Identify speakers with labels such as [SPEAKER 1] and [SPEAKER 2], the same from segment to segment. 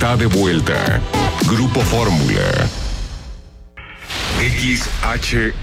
[SPEAKER 1] está de vuelta. Grupo Fórmula. XHE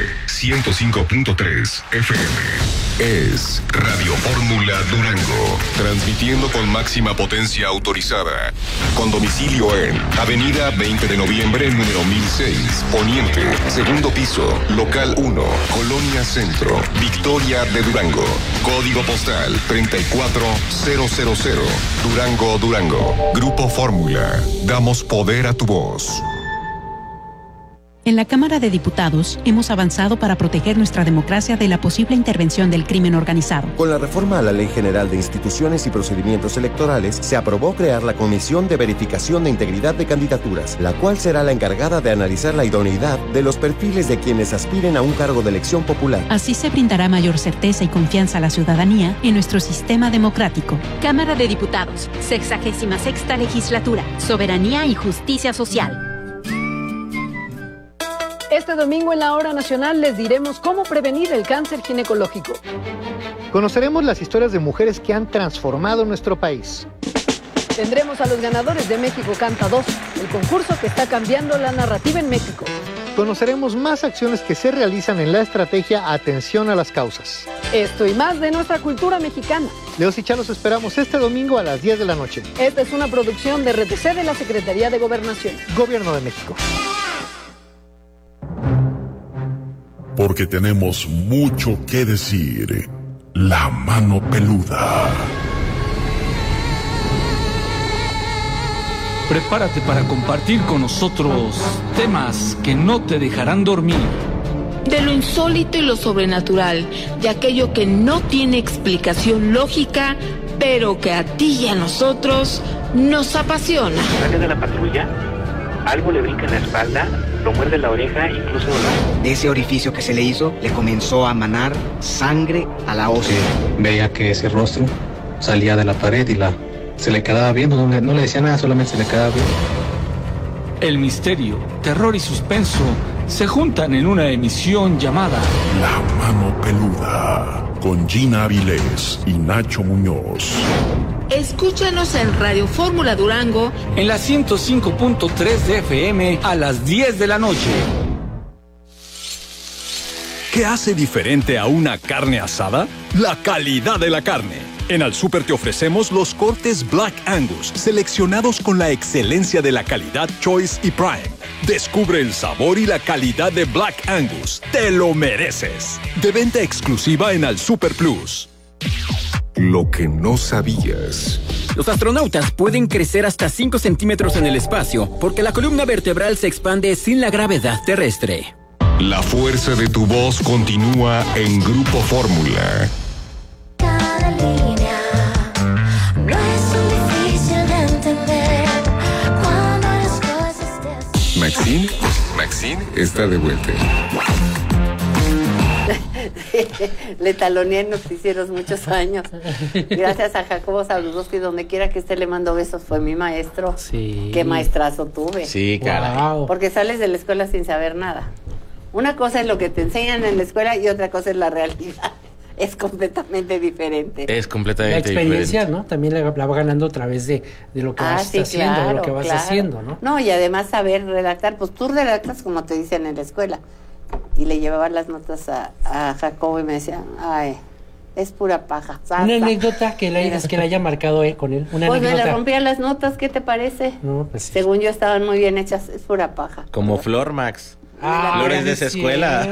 [SPEAKER 1] 105.3 FM es Radio Fórmula Durango, transmitiendo con máxima potencia autorizada, con domicilio en Avenida 20 de Noviembre, número 1006, Poniente, segundo piso, local 1, Colonia Centro, Victoria de Durango, código postal 34000, Durango, Durango. Grupo Fórmula, damos poder a tu voz.
[SPEAKER 2] En la Cámara de Diputados hemos avanzado para proteger nuestra democracia de la posible intervención del crimen organizado.
[SPEAKER 3] Con la reforma a la Ley General de Instituciones y Procedimientos Electorales, se aprobó crear la Comisión de Verificación de Integridad de Candidaturas, la cual será la encargada de analizar la idoneidad de los perfiles de quienes aspiren a un cargo de elección popular.
[SPEAKER 2] Así se brindará mayor certeza y confianza a la ciudadanía en nuestro sistema democrático.
[SPEAKER 4] Cámara de Diputados, 66ª Legislatura, Soberanía y Justicia Social.
[SPEAKER 5] Este domingo en la Hora Nacional les diremos cómo prevenir el cáncer ginecológico.
[SPEAKER 6] Conoceremos las historias de mujeres que han transformado nuestro país.
[SPEAKER 5] Tendremos a los ganadores de México Canta 2, el concurso que está cambiando la narrativa en México.
[SPEAKER 6] Conoceremos más acciones que se realizan en la estrategia Atención a las Causas.
[SPEAKER 5] Esto y más de nuestra cultura mexicana.
[SPEAKER 6] Leos y Chá los esperamos este domingo a las 10 de la noche.
[SPEAKER 5] Esta es una producción de RTC de la Secretaría de Gobernación.
[SPEAKER 6] Gobierno de México.
[SPEAKER 1] Porque tenemos mucho que decir. La mano peluda.
[SPEAKER 7] Prepárate para compartir con nosotros temas que no te dejarán dormir.
[SPEAKER 8] De lo insólito y lo sobrenatural, de aquello que no tiene explicación lógica, pero que a ti y a nosotros nos apasiona.
[SPEAKER 9] Sale de la patrulla, algo le brinca en la espalda, lo muerde la oreja, incluso
[SPEAKER 10] de ese orificio que se le hizo, le comenzó a manar sangre a la ósea.
[SPEAKER 9] Veía que ese rostro salía de la pared y se le quedaba viendo, no le decía nada, solamente se le quedaba viendo.
[SPEAKER 7] El misterio, terror y suspenso se juntan en una emisión llamada
[SPEAKER 1] La Mano Peluda, con Gina Avilés y Nacho Muñoz.
[SPEAKER 8] Escúchanos en Radio Fórmula Durango
[SPEAKER 7] en la 105.3 de FM a las 10 de la noche.
[SPEAKER 11] ¿Qué hace diferente a una carne asada? La calidad de la carne. En Al Súper te ofrecemos los cortes Black Angus, seleccionados con la excelencia de la calidad Choice y Prime. Descubre el sabor y la calidad de Black Angus. ¡Te lo mereces! De venta exclusiva en Al Súper Plus.
[SPEAKER 1] Lo que no sabías.
[SPEAKER 12] Los astronautas pueden crecer hasta 5 centímetros en el espacio porque la columna vertebral se expande sin la gravedad terrestre.
[SPEAKER 1] La fuerza de tu voz continúa en Grupo Fórmula.
[SPEAKER 13] Cada línea no es un difícil de entender cuando las cosas
[SPEAKER 1] Maxine está de vuelta.
[SPEAKER 14] Le taloneé en noticieros muchos años. Gracias a Jacobo Zabludowski, donde quiera que esté le mando besos, fue mi maestro.
[SPEAKER 15] Sí.
[SPEAKER 14] Qué maestrazo tuve.
[SPEAKER 15] Sí, caray.
[SPEAKER 14] Wow. Porque sales de la escuela sin saber nada. Una cosa es lo que te enseñan en la escuela y otra cosa es la realidad. Es completamente diferente.
[SPEAKER 15] Es completamente diferente.
[SPEAKER 16] La experiencia, ¿no? También la va ganando a través de lo que vas haciendo,
[SPEAKER 14] claro,
[SPEAKER 16] de lo que vas haciendo, ¿no?
[SPEAKER 14] No, y además saber redactar, pues tú redactas como te dicen en la escuela. Y le llevaba las notas a Jacobo y me decían, ay, es pura paja. Sasa.
[SPEAKER 16] Una anécdota que le haya marcado con él. Una
[SPEAKER 14] pues
[SPEAKER 16] anécdota.
[SPEAKER 14] me le rompía las notas, ¿qué te parece?
[SPEAKER 16] No, pues sí.
[SPEAKER 14] Según yo estaban muy bien hechas, es pura paja.
[SPEAKER 15] Como Flor Max. Flores de esa escuela.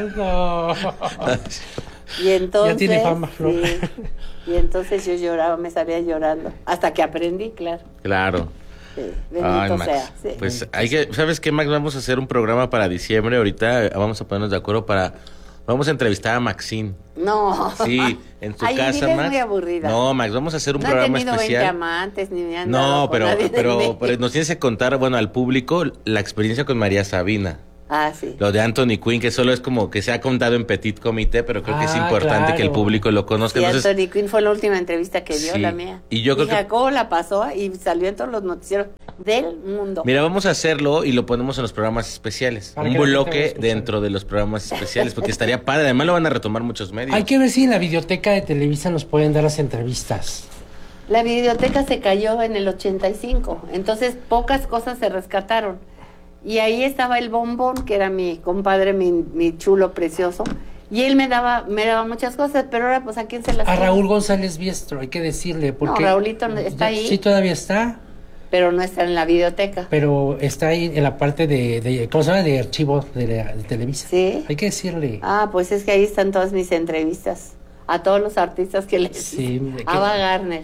[SPEAKER 14] Y entonces,
[SPEAKER 16] ya tiene fama, Flor.
[SPEAKER 14] Sí, y entonces yo lloraba, me salía llorando, hasta que aprendí, claro.
[SPEAKER 15] Claro.
[SPEAKER 14] Sí, bendito sea. Sí.
[SPEAKER 15] Pues hay que, ¿sabes qué, Max? Vamos a hacer un programa para diciembre, ahorita vamos a ponernos de acuerdo vamos a entrevistar a Maxine.
[SPEAKER 14] No.
[SPEAKER 15] Sí, en tu casa,
[SPEAKER 14] Max.
[SPEAKER 15] Max.
[SPEAKER 14] Muy aburrida.
[SPEAKER 15] No, Max, vamos a hacer un programa especial. No he tenido 20
[SPEAKER 14] amantes, ni me han
[SPEAKER 15] pero nos tienes que contar, al público la experiencia con María Sabina.
[SPEAKER 14] Ah, sí.
[SPEAKER 15] Lo de Anthony Quinn, que solo es como que se ha contado en Petit Comité, pero creo que es importante que el público lo conozca.
[SPEAKER 14] Sí, Anthony Quinn fue la última entrevista que dio, la mía.
[SPEAKER 15] Y yo creo que
[SPEAKER 14] Jacobo la pasó y salió en todos los noticieros del mundo.
[SPEAKER 15] Mira, vamos a hacerlo y lo ponemos en los programas especiales. Un bloque dentro de los programas especiales, porque estaría padre. Además lo van a retomar muchos medios.
[SPEAKER 16] Hay que ver si en la videoteca de Televisa nos pueden dar las entrevistas.
[SPEAKER 14] La videoteca se cayó en el 85, entonces pocas cosas se rescataron. Y ahí estaba el Bombón, que era mi compadre, mi chulo precioso, y él me daba muchas cosas, pero ahora pues ¿a quién se las
[SPEAKER 16] A
[SPEAKER 14] tiene?
[SPEAKER 16] Raúl González Biestro, hay que decirle. Porque
[SPEAKER 14] no, Raulito está ahí.
[SPEAKER 16] Sí, todavía está.
[SPEAKER 14] Pero no está en la videoteca.
[SPEAKER 16] Pero está ahí en la parte de ¿cómo se llama? De archivo de Televisa.
[SPEAKER 14] Sí.
[SPEAKER 16] Hay que decirle.
[SPEAKER 14] Ah, pues es que ahí están todas mis entrevistas a todos los artistas que les
[SPEAKER 16] Sí,
[SPEAKER 14] Ava Gardner,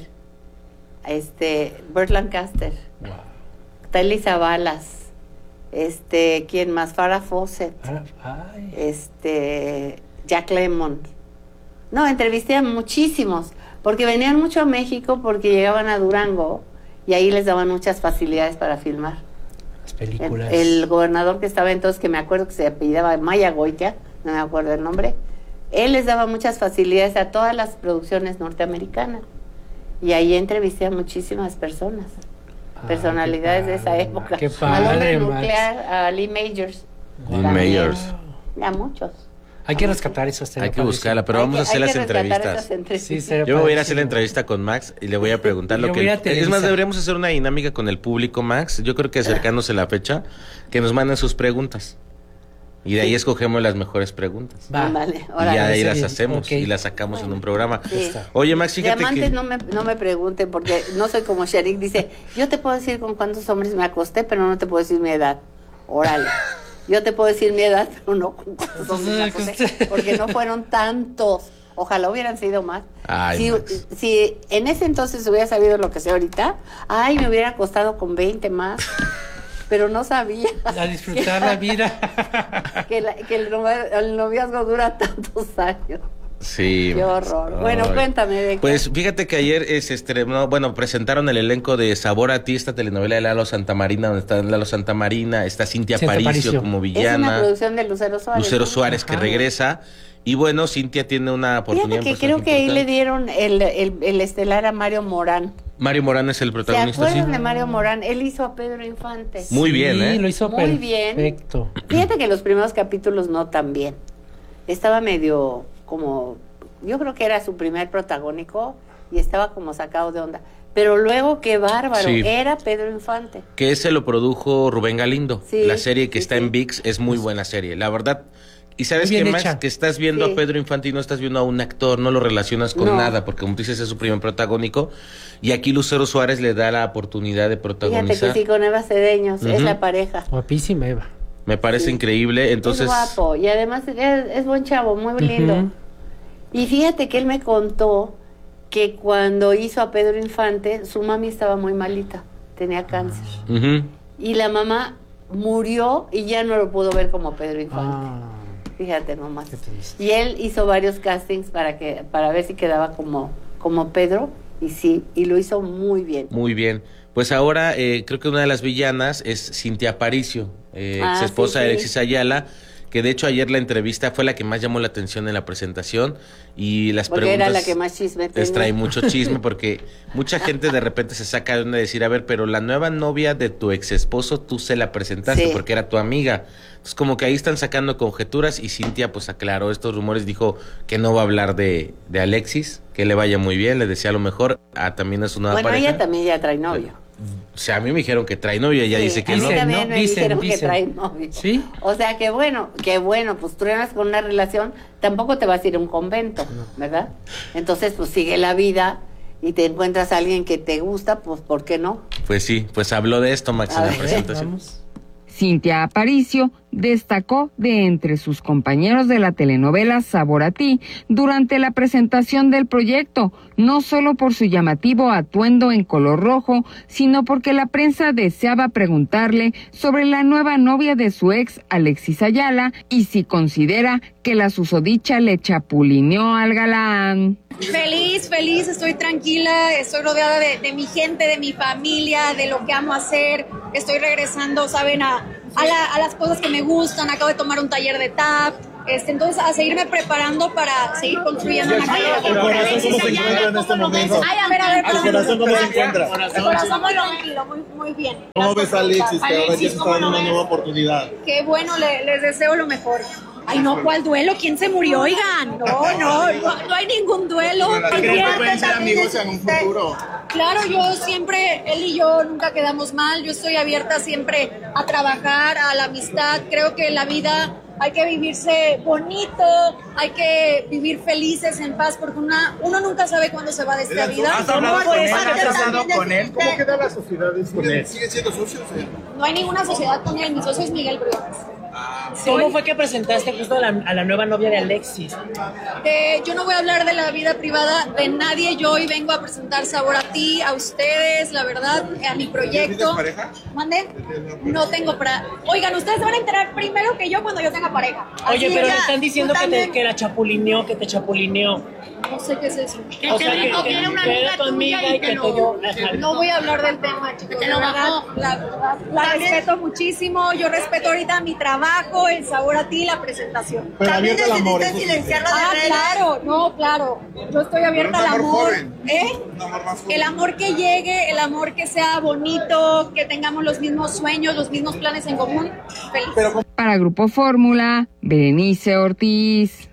[SPEAKER 14] Burt Lancaster, Telly Savalas, ¿quién más? Farrah Fawcett, Jack Lemmon. No, entrevisté a muchísimos, porque venían mucho a México porque llegaban a Durango y ahí les daban muchas facilidades para filmar.
[SPEAKER 16] Las películas.
[SPEAKER 14] El gobernador que estaba entonces, que me acuerdo que se apellidaba Maya Goitia, no me acuerdo el nombre, él les daba muchas facilidades a todas las producciones norteamericanas. Y ahí entrevisté a muchísimas personas, personalidades de esa época.
[SPEAKER 16] Qué padre,
[SPEAKER 14] al hombre
[SPEAKER 16] Max.
[SPEAKER 14] nuclear, a Lee Majors.
[SPEAKER 15] Lee Majors.
[SPEAKER 14] A muchos.
[SPEAKER 16] Hay que rescatar eso.
[SPEAKER 15] Hay que buscarla, pero vamos a hacer las entrevistas.
[SPEAKER 16] Sí,
[SPEAKER 15] yo me voy a ir a hacer la entrevista con Max y le voy a preguntar lo que... Es más, deberíamos hacer una dinámica con el público, Max. Yo creo que acercándose la fecha, que nos manden sus preguntas. Y de ahí escogemos las mejores preguntas.
[SPEAKER 14] Vale,
[SPEAKER 15] y ya de ahí las hacemos y las sacamos en un programa.
[SPEAKER 14] Sí.
[SPEAKER 15] Oye, Max, fíjate
[SPEAKER 14] Diamantes
[SPEAKER 15] que...
[SPEAKER 14] no me pregunten, porque no soy como Sharik, dice, yo te puedo decir con cuántos hombres me acosté, pero no te puedo decir mi edad. Órale. Yo te puedo decir mi edad, pero no con cuántos hombres me acosté, porque no fueron tantos. Ojalá hubieran sido más.
[SPEAKER 15] Ay,
[SPEAKER 14] si en ese entonces hubiera sabido lo que sé ahorita, me hubiera acostado con 20 más. Pero no sabía.
[SPEAKER 16] A disfrutar la vida.
[SPEAKER 14] Que el noviazgo dura tantos años.
[SPEAKER 15] Sí.
[SPEAKER 14] Qué horror. Bueno, cuéntame de qué.
[SPEAKER 15] Pues fíjate que ayer se estrenó, presentaron el elenco de Sabor a ti, esta telenovela de Lalo Santamarina, donde está Lalo Santamarina, está Cintia Aparicio como villana.
[SPEAKER 14] Es una producción de Lucero Suárez.
[SPEAKER 15] Lucero Suárez, que regresa. Y bueno, Cintia tiene una oportunidad.
[SPEAKER 14] Fíjate que creo que ahí le dieron el estelar a Mario Morán.
[SPEAKER 15] Mario Morán es el protagonista.
[SPEAKER 14] ¿Se acuerdan de Mario Morán? Él hizo a Pedro Infante.
[SPEAKER 15] Muy bien, ¿eh?
[SPEAKER 16] lo hizo
[SPEAKER 14] muy bien.
[SPEAKER 16] Perfecto.
[SPEAKER 14] Fíjate que los primeros capítulos no tan bien. Estaba medio como... Yo creo que era su primer protagónico y estaba como sacado de onda. Pero luego, qué bárbaro, era Pedro Infante.
[SPEAKER 15] Que ese lo produjo Rubén Galindo.
[SPEAKER 14] Sí,
[SPEAKER 15] la serie que está en ViX es muy buena serie. La verdad... Y sabes que más que estás viendo a Pedro Infante y no estás viendo a un actor, no lo relacionas con nada, porque como tú dices es su primer protagónico, y aquí Lucero Suárez le da la oportunidad de protagonizar.
[SPEAKER 14] Fíjate que sí, con Eva Cedeños, es la pareja.
[SPEAKER 16] Guapísima Eva.
[SPEAKER 15] Me parece increíble, entonces...
[SPEAKER 14] Es guapo, y además es buen chavo, muy lindo. Y fíjate que él me contó que cuando hizo a Pedro Infante, su mami estaba muy malita, tenía cáncer. Y la mamá murió y ya no lo pudo ver como Pedro Infante. Fíjate nomás. Y él hizo varios castings para ver si quedaba como Pedro, y sí, y lo hizo muy bien.
[SPEAKER 15] Muy bien. Pues ahora creo que una de las villanas es Cintia Aparicio, ex esposa de Alexis Ayala, que de hecho ayer la entrevista fue la que más llamó la atención en la presentación, y las
[SPEAKER 14] porque
[SPEAKER 15] preguntas...
[SPEAKER 14] era la que más chisme tenía.
[SPEAKER 15] Les trae mucho chisme porque mucha gente de repente se saca de onda de decir, a ver, pero la nueva novia de tu ex esposo tú se la presentaste porque era tu amiga. Entonces como que ahí están sacando conjeturas, y Cintia pues aclaró estos rumores, dijo que no va a hablar de Alexis, que le vaya muy bien, le desea lo mejor, también a su nueva pareja.
[SPEAKER 14] Bueno, ella también ya trae novio.
[SPEAKER 15] O sea, a mí me dijeron que trae novio, ella dice que
[SPEAKER 14] a mí
[SPEAKER 15] no.
[SPEAKER 14] también me dijeron que trae novio.
[SPEAKER 16] ¿Sí?
[SPEAKER 14] O sea, que bueno, pues tú eras con una relación, tampoco te vas a ir a un convento, ¿verdad? Entonces, pues sigue la vida y te encuentras a alguien que te gusta, pues ¿por qué no?
[SPEAKER 15] Pues sí, pues habló de esto, Max, en la presentación.
[SPEAKER 17] Cintia Aparicio destacó de entre sus compañeros de la telenovela Sabor a ti durante la presentación del proyecto, no solo por su llamativo atuendo en color rojo, sino porque la prensa deseaba preguntarle sobre la nueva novia de su ex, Alexis Ayala, y si considera que la susodicha le chapulineó al galán.
[SPEAKER 18] Feliz, estoy tranquila, estoy rodeada de mi gente, de mi familia, de lo que amo hacer. Estoy regresando, ¿saben? A las cosas que me gustan. Acabo de tomar un taller de tap. Entonces, a seguirme preparando para seguir construyendo una carrera.
[SPEAKER 19] ¿El corazón cómo se encuentra en este momento?
[SPEAKER 18] Ay, a ver.
[SPEAKER 19] ¿El corazón cómo se encuentra?
[SPEAKER 18] El corazón muy tranquilo, muy bien.
[SPEAKER 19] ¿Cómo ves a Alexis, que ahora ya se está dando una nueva oportunidad?
[SPEAKER 18] Qué bueno, les deseo lo mejor. Ay, no, ¿cuál duelo? ¿Quién se murió? Oigan, no hay ningún duelo.
[SPEAKER 19] ¿Creen que pueden ser amigos en un futuro?
[SPEAKER 18] Claro, él y yo nunca quedamos mal, yo estoy abierta siempre a trabajar, a la amistad, creo que la vida hay que vivirse bonito, hay que vivir felices, en paz, porque uno nunca sabe cuándo se va de esta vida.
[SPEAKER 19] ¿Has hablado con él? ¿Has hablado con él? ¿Cómo queda la sociedad con él? ¿Siguen siendo socios?
[SPEAKER 18] No hay ninguna sociedad con él, mi socio es Miguel Briones.
[SPEAKER 16] ¿Cómo fue que presentaste justo a la nueva novia de Alexis?
[SPEAKER 18] Yo no voy a hablar de la vida privada de nadie. Yo hoy vengo a presentar Sabor a Ti, a ustedes, la verdad, a mi proyecto.
[SPEAKER 19] ¿Tienes pareja?
[SPEAKER 18] ¿Mande? No tengo para... Oigan, ustedes se van a enterar primero que yo cuando yo tenga pareja.
[SPEAKER 16] Oye,
[SPEAKER 18] Así
[SPEAKER 16] pero
[SPEAKER 18] ya,
[SPEAKER 16] me están diciendo que la chapulineó, que te chapulineó.
[SPEAKER 18] No sé qué es eso.
[SPEAKER 16] O sea, que era tu amiga y que te dio...
[SPEAKER 18] No voy a hablar del tema, chicos. La verdad, la respeto muchísimo. Yo respeto ahorita mi trabajo, el Sabor a Ti, la presentación.
[SPEAKER 19] Pero
[SPEAKER 18] También
[SPEAKER 19] abierta al amor.
[SPEAKER 18] silenciarlo de redes. Claro, no, claro. Yo estoy abierta al amor. El amor que llegue, el amor que sea bonito, que tengamos los mismos sueños, los mismos planes en común. Feliz.
[SPEAKER 17] Para Grupo Fórmula, Berenice Ortiz.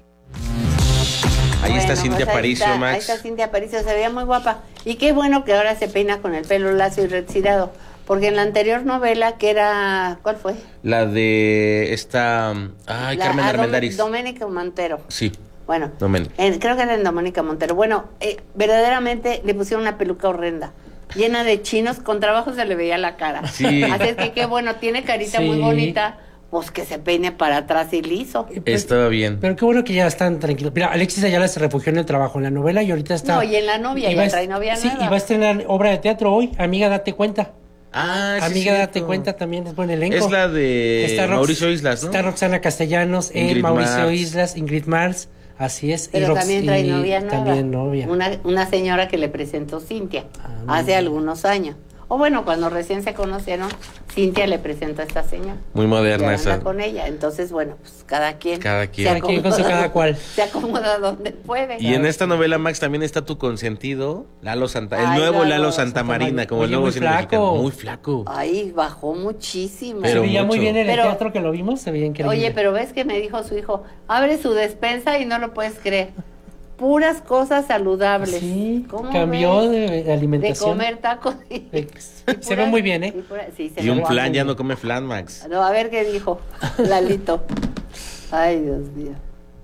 [SPEAKER 15] Ahí está Cintia Aparicio, Max.
[SPEAKER 14] Ahí está Cintia Aparicio, se veía muy guapa. Y qué bueno que ahora se peina con el pelo lacio y retirado. Porque en la anterior novela, que era... ¿Cuál fue?
[SPEAKER 15] La de esta... Carmen Armendáriz.
[SPEAKER 14] Doménica Montero.
[SPEAKER 15] Sí.
[SPEAKER 14] Bueno,
[SPEAKER 15] Doménica.
[SPEAKER 14] Creo que era en Doménica Montero. Bueno, verdaderamente le pusieron una peluca horrenda. Llena de chinos, con trabajo se le veía la cara.
[SPEAKER 15] Sí.
[SPEAKER 14] Así es que qué bueno, tiene carita muy bonita. Pues que se peine para atrás y liso.
[SPEAKER 15] Estaba bien.
[SPEAKER 16] Pero qué bueno que ya están tranquilos. Mira, Alexis Ayala se refugió en el trabajo, en la novela, y ahorita está...
[SPEAKER 14] No, y en la novia, ya trae novia nueva.
[SPEAKER 16] Sí, y va a estrenar obra de teatro hoy, Amiga, date cuenta.
[SPEAKER 15] Sí,
[SPEAKER 16] Amiga, date cuenta, también es buen elenco.
[SPEAKER 15] Es la de Mauricio Islas, ¿no?
[SPEAKER 16] Está Roxana Castellanos, Mauricio Islas, Ingrid Mars, así es.
[SPEAKER 14] Pero también trae novia nueva.
[SPEAKER 16] También novia.
[SPEAKER 14] Una señora que le presentó Cintia hace algunos años. O bueno, cuando recién se conocieron, Cintia le presentó a esta señora.
[SPEAKER 15] Muy moderna
[SPEAKER 14] esa.
[SPEAKER 15] esa.
[SPEAKER 14] Con ella. Entonces, bueno, pues cada quien.
[SPEAKER 15] Cada quien
[SPEAKER 16] con su cada cual.
[SPEAKER 14] Se acomoda donde puede.
[SPEAKER 15] Y en esta novela, Max, también está tu consentido, el nuevo Lalo Santamarina, como el nuevo cine mexicano. Muy flaco.
[SPEAKER 14] Ay, bajó muchísimo.
[SPEAKER 16] Se veía muy bien en el teatro que lo vimos, se veía increíble.
[SPEAKER 14] Oye, pero ves que me dijo su hijo, abre su despensa y no lo puedes creer. Puras cosas saludables.
[SPEAKER 16] Sí, cambió de alimentación.
[SPEAKER 14] De comer tacos.
[SPEAKER 16] Se ve muy bien, ¿eh?
[SPEAKER 15] Y un flan, ya no come flan, Max.
[SPEAKER 14] No, a ver qué dijo Lalito. Ay, Dios mío.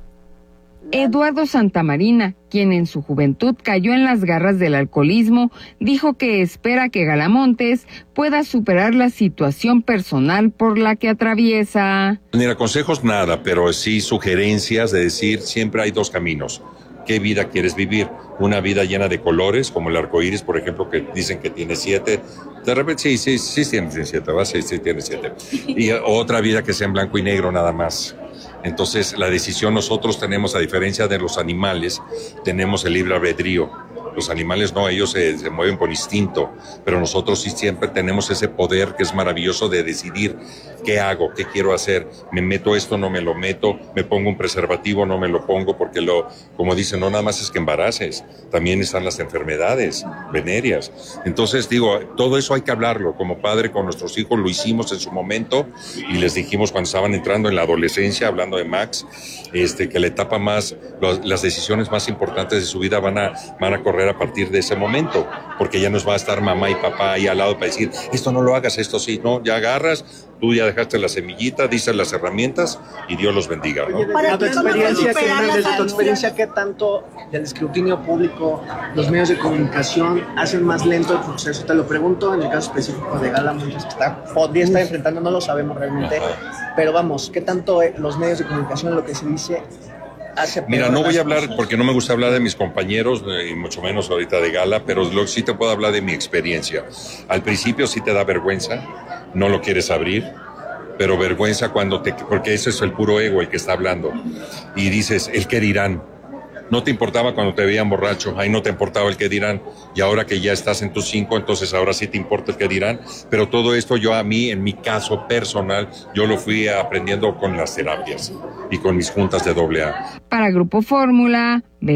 [SPEAKER 17] Eduardo Santamarina, quien en su juventud cayó en las garras del alcoholismo, dijo que espera que Galamontes pueda superar la situación personal por la que atraviesa.
[SPEAKER 20] Ni consejos nada, pero sí sugerencias de decir siempre hay dos caminos. ¿Qué vida quieres vivir? Una vida llena de colores, como el arco iris, por ejemplo, que dicen que tiene 7. De repente, sí tiene 7, ¿verdad? Sí tiene 7. Y otra vida que sea en blanco y negro nada más. Entonces, la decisión nosotros tenemos, a diferencia de los animales, tenemos el libre albedrío. Los animales no, ellos se mueven por instinto, pero nosotros sí siempre tenemos ese poder que es maravilloso de decidir qué hago, qué quiero hacer. Me meto esto, no me lo meto, me pongo un preservativo, no me lo pongo, porque como dicen, no nada más es que embaraces, también están las enfermedades venéreas. Entonces digo, todo eso hay que hablarlo. Como padre con nuestros hijos lo hicimos en su momento y les dijimos cuando estaban entrando en la adolescencia, hablando de Max, que la etapa más, las decisiones más importantes de su vida van a correr a partir de ese momento, porque ya nos va a estar mamá y papá ahí al lado para decir, esto no lo hagas, esto sí, no, ya agarras, tú ya dejaste la semillita, dices las herramientas y Dios los bendiga, ¿no?
[SPEAKER 10] Desde tu experiencia, ¿qué tanto del escrutinio público, los medios de comunicación hacen más lento el proceso? Te lo pregunto en el caso específico de Galamontes, que podría estar enfrentando, no lo sabemos realmente, pero vamos, ¿qué tanto los medios de comunicación, lo que se dice,
[SPEAKER 20] Mira, no voy a hablar porque no me gusta hablar de mis compañeros y mucho menos ahorita de Gala, pero sí te puedo hablar de mi experiencia. Al principio sí te da vergüenza, no lo quieres abrir, pero vergüenza porque ese es el puro ego el que está hablando. Y dices, ¿el qué dirán? No te importaba cuando te veían borracho, ahí no te importaba el qué dirán, y ahora que ya estás en tus 5, entonces ahora sí te importa el qué dirán, pero todo esto en mi caso personal, yo lo fui aprendiendo con las terapias y con mis juntas de AA.
[SPEAKER 17] Para Grupo Fórmula,